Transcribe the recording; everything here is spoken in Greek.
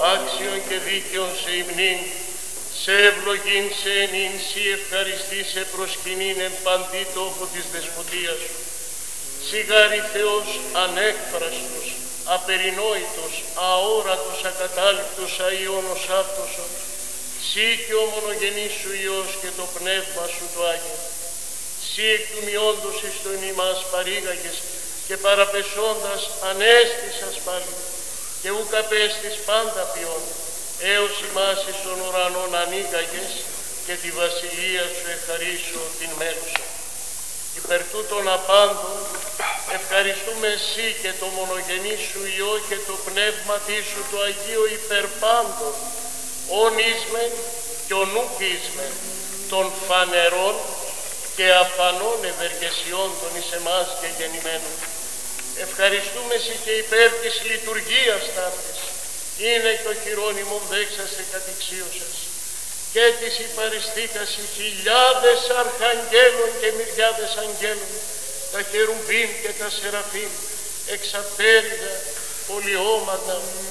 άξιον και δίκαιον σε υμνήν, σε ευλογήν σε ενήν, σοι ευχαριστή σε προσκυνήν εν παντή τόπο της δεσποτείας σου. Σιγάρι Θεός ανέκφραστος, απερινόητος, αόρατος, ακατάληπτος, αΐωνος άφτωσον, σύ και ο μονογενής σου Υιός και το Πνεύμα σου το Άγιο. Σύ εκ του μειόντος εις το ημάς παρήγαγες και παραπεσώντας ανέστησας πάλι και ουκ απέστης πάντα ποιόν, έως ημάς εις των ουρανών ανοίγαγες και τη βασιλεία σου εχαρίσω την μέλουσα. Υπερ τούτων απάντων ευχαριστούμε εσύ και το μονογενή σου Υιό και το Πνεύμα σου το Αγίο υπερ πάντων, ον ίσμεν και ον ουκ ίσμεν, των φανερών και αφανών ευεργεσιών των εις εμάς και γεννημένων. Ευχαριστούμε εσύ και υπέρ της λειτουργίας ταύτης, είναι το χειρόνιμον δέξαστε κατηξίωσας, και της υπαριστήκασι χιλιάδες αρχαγγέλων και μυριάδες αγγέλων, τα χερουμπίν και τα σεραφείμ, εξαπτέρυγα, πολυώματα,